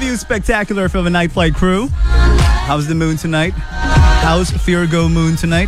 you spectacular from the Night Flight crew. How's the moon tonight? How's Virgo moon tonight?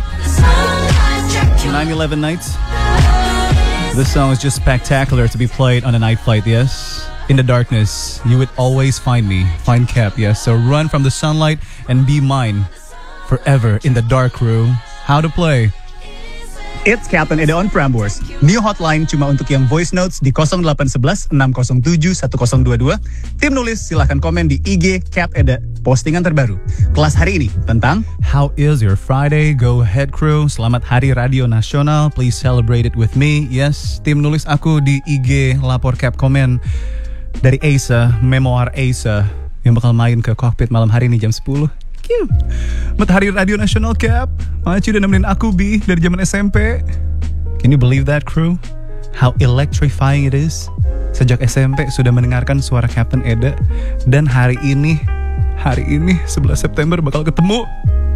9/11 nights. This song is just spectacular to be played on a Night Flight, yes? In the darkness, you would always find me. Find Cap, yes? So run from the sunlight and be mine forever in the dark room. How to play? It's Captain Eda on Prambors. New hotline cuma untuk yang voice notes di 0811 607 1022. Tim nulis silahkan komen di IG Cap Eda. Postingan terbaru kelas hari ini tentang How is your Friday? Go ahead crew. Selamat Hari Radio Nasional. Please celebrate it with me. Yes, tim nulis aku di IG lapor Cap komen dari Asa, memoir Asa yang bakal main ke cockpit malam hari ini jam 10. Matahari Radio Nasional Cap. Makasih udah nemenin aku Bi dari zaman SMP. Can you believe that crew? How electrifying it is. Sejak SMP sudah mendengarkan suara Captain Eda. Dan hari ini 11 September bakal ketemu.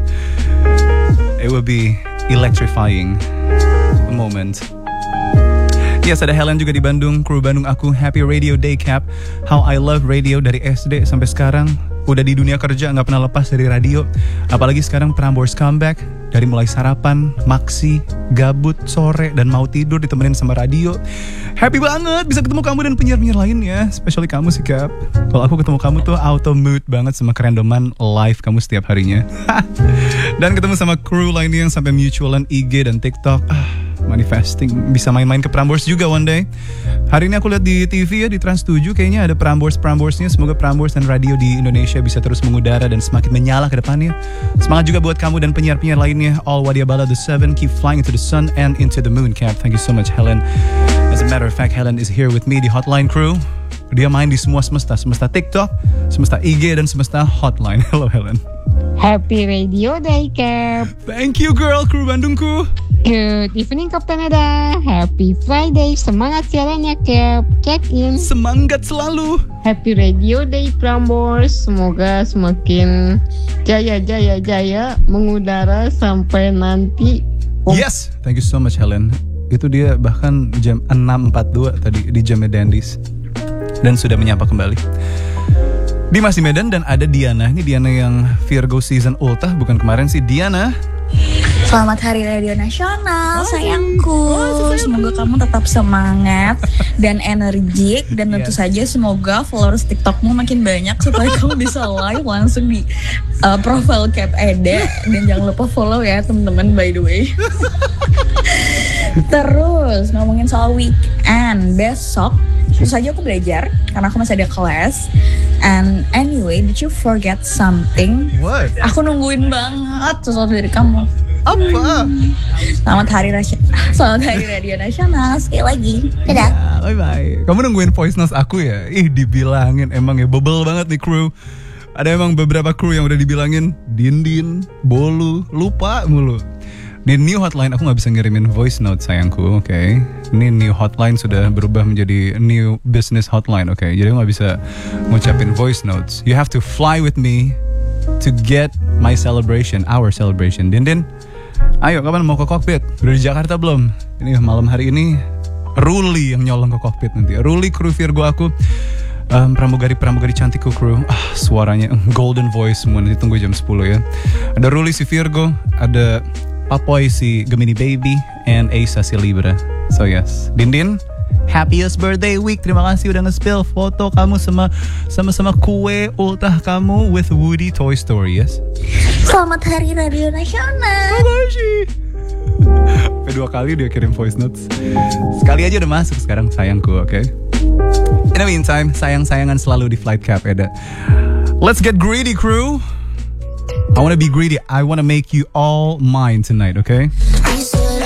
It will be electrifying a moment. Yes, ada Helen juga di Bandung. Kru Bandung aku, Happy Radio Day Cap. How I love radio dari SD sampai sekarang. Udah di dunia kerja gak pernah lepas dari radio. Apalagi sekarang Prambors comeback. Dari mulai sarapan, maksi, gabut, sore, dan mau tidur ditemenin sama radio. Happy banget bisa ketemu kamu dan penyiar-penyiar lainnya. Especially kamu sih Cap. Kalau aku ketemu kamu tuh auto mood banget sama kerandoman live kamu setiap harinya. Dan ketemu sama kru lainnya yang sampai mutualan IG dan TikTok. Manifesting bisa main-main ke Prambors juga one day. Hari ini aku lihat di TV ya, di Trans 7 kayaknya ada Prambors-Pramborsnya. Semoga Prambors dan radio di Indonesia bisa terus mengudara dan semakin menyala ke depannya. Semangat juga buat kamu dan penyiar-penyiar lainnya. All Wadiabala the 7, keep flying into the sun and into the moon Cap. Thank you so much Helen. As a matter of fact, Helen is here with me di Hotline Crew. Dia main di semua semesta TikTok, semesta IG dan semesta Hotline. Hello Helen. Happy Radio Day Cap. Thank you girl, kru Bandungku. Good evening Kapten Eda. Happy Friday. Semangat siarannya Cap. Check in. Semangat selalu. Happy Radio Day Prambors. Semoga semakin jaya mengudara sampai nanti. Yes, thank you so much Helen. Itu dia bahkan jam 6.42 tadi di jamnya Dandies. Dan sudah menyapa kembali. Di masih Medan dan ada Diana. Ini Diana yang Virgo season ultah, bukan kemarin sih. Diana. Selamat Hari Radio Nasional, sayangku. Semoga kamu tetap semangat dan energik. Dan tentu saja semoga followers TikTokmu makin banyak supaya kamu bisa live langsung di profile Cap Eda. Dan jangan lupa follow ya teman-teman by the way. Terus ngomongin soal weekend, besok tentu saja aku belajar karena aku masih ada kelas. And anyway, did you forget something? What? Aku nungguin banget sesuatu dari kamu. Apa? Selamat Hari Radio Nasional. Sekali lagi. Dadah. Ya, bye-bye. Kamu nungguin voice notes aku ya? Ih, dibilangin emang ya bebel banget nih kru. Ada emang beberapa kru yang udah dibilangin Dindin, Bolu, lupa mulu. Di new hotline aku gak bisa ngirimin voice note sayangku, oke? Ini new hotline sudah berubah menjadi new business hotline, oke? Jadi aku gak bisa ngucapin voice notes. You have to fly with me to get my celebration, our celebration. Dindin, ayo kapan mau ke cockpit? Udah di Jakarta belum? Ini malam hari ini Ruli yang nyolong ke cockpit nanti. Ruli kru Virgo aku. Pramugari cantikku kru. Suaranya golden voice semua. Nanti tunggu jam 10 ya. Ada Ruli si Virgo, ada Papoy si Gemini Baby, and Asa si Libra. So yes, Dindin, happiest birthday week. Terima kasih udah nge-spill foto kamu sama kue ultah kamu with Woody Toy Story, yes? Selamat Hari Radio Nasional. Makasih. Sampai 2 kali dia kirim voice notes. Sekali aja udah masuk sekarang sayangku, oke? In the meantime, sayang-sayangan selalu di Flight Cap Eda. Let's get greedy crew. I want to be greedy. I want to make you all mine tonight, okay?